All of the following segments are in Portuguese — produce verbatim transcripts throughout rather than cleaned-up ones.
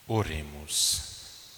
Oremos.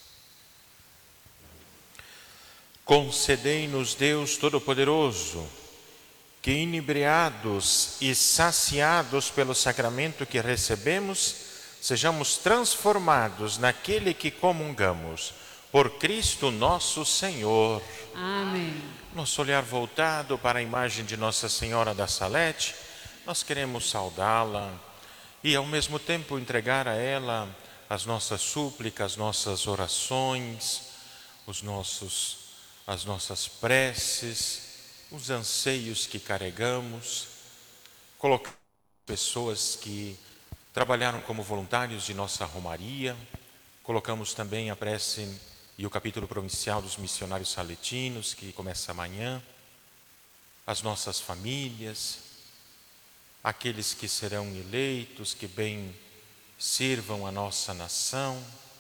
Concedei-nos, Deus Todo-Poderoso, que inebriados e saciados pelo sacramento que recebemos, sejamos transformados naquele que comungamos, por Cristo nosso Senhor. Amém. Nosso olhar voltado para a imagem de Nossa Senhora da Salete, nós queremos saudá-la e ao mesmo tempo entregar a ela as nossas súplicas, as nossas orações, os nossos, as nossas preces, os anseios que carregamos. Colocamos pessoas que trabalharam como voluntários de nossa romaria, colocamos também a prece e o capítulo provincial dos missionários saletinos, que começa amanhã, as nossas famílias, aqueles que serão eleitos, que bem sirvam a nossa nação,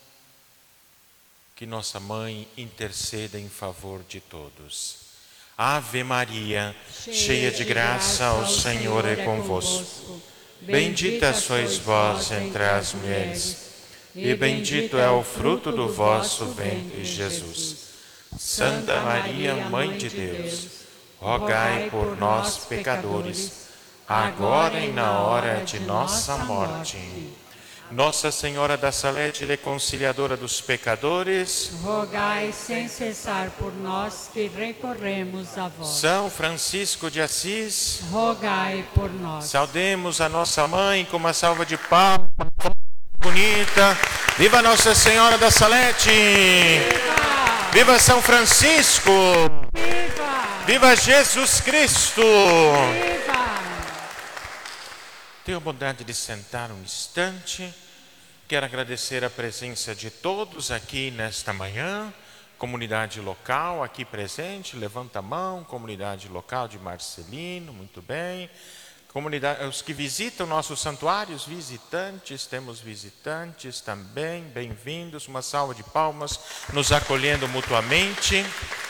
que nossa Mãe interceda em favor de todos. Ave Maria, cheia de graça, o Senhor é convosco. Bendita sois vós entre as mulheres, e bendito é o fruto do vosso ventre, Jesus. Santa Maria, Mãe de Deus, rogai por nós, pecadores, agora e na hora de nossa morte. Nossa Senhora da Salete, reconciliadora dos pecadores, rogai sem cessar por nós que recorremos a vós. São Francisco de Assis, rogai por nós. Saudemos a nossa mãe com uma salva de palmas bonita. Viva Nossa Senhora da Salete! Viva! Viva São Francisco! Viva! Viva Jesus Cristo! Viva! Tenho a bondade de sentar um instante. Quero agradecer a presença de todos aqui nesta manhã. Comunidade local aqui presente, levanta a mão. Comunidade local de Marcelino, muito bem. Comunidade, os que visitam nossos santuários, visitantes, temos visitantes também, bem-vindos. Uma salva de palmas, nos acolhendo mutuamente.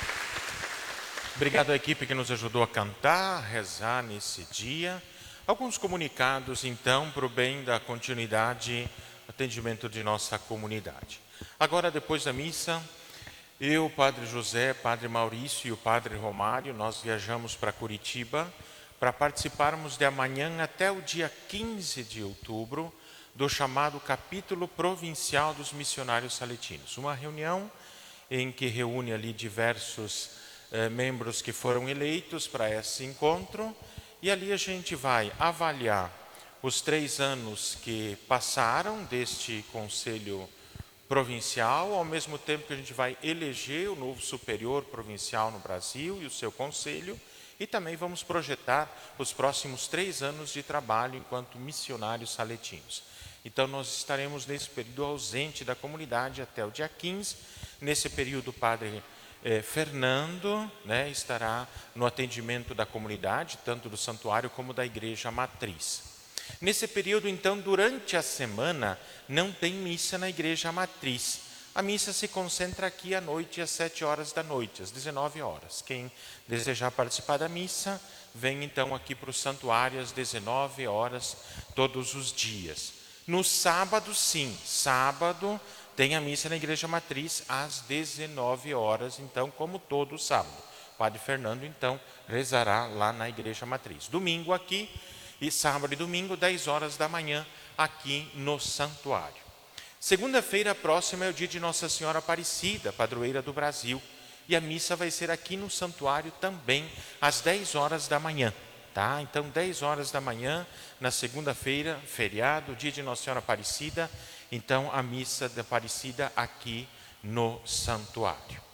Obrigado à equipe que nos ajudou a cantar, a rezar nesse dia. Alguns comunicados, então, para o bem da continuidade, atendimento de nossa comunidade. Agora, depois da missa, eu, Padre José, Padre Maurício e o Padre Romário, nós viajamos para Curitiba para participarmos de amanhã até o dia quinze de outubro do chamado Capítulo Provincial dos Missionários Saletinos. Uma reunião em que reúne ali diversos eh, membros que foram eleitos para esse encontro. E ali a gente vai avaliar os três anos que passaram deste Conselho Provincial, ao mesmo tempo que a gente vai eleger o novo superior provincial no Brasil e o seu conselho, e também vamos projetar os próximos três anos de trabalho enquanto missionários saletinos. Então nós estaremos nesse período ausente da comunidade até o dia quinze. Nesse período, o Padre Eh, Fernando né, estará no atendimento da comunidade, tanto do santuário como da igreja matriz. Nesse período, então, durante a semana, não tem missa na igreja matriz. A missa se concentra aqui à noite, às sete horas da noite, às dezenove horas. Quem desejar participar da missa, vem então aqui para o santuário às dezenove horas, todos os dias. No sábado, sim, sábado tem a missa na igreja matriz às dezenove horas, então, como todo sábado. O Padre Fernando, então, rezará lá na igreja matriz. Domingo aqui, e sábado e domingo, dez horas da manhã, aqui no santuário. Segunda-feira próxima é o dia de Nossa Senhora Aparecida, padroeira do Brasil. E a missa vai ser aqui no santuário também, às dez horas da manhã. Tá? Então, dez horas da manhã, na segunda-feira, feriado, dia de Nossa Senhora Aparecida. Então, a missa da Aparecida aqui no santuário.